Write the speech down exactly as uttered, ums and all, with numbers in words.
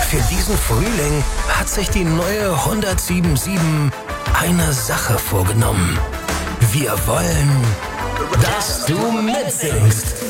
Für diesen Frühling hat sich die neue hundertsiebenundsiebzig eine Sache vorgenommen. Wir wollen, dass du mitsingst.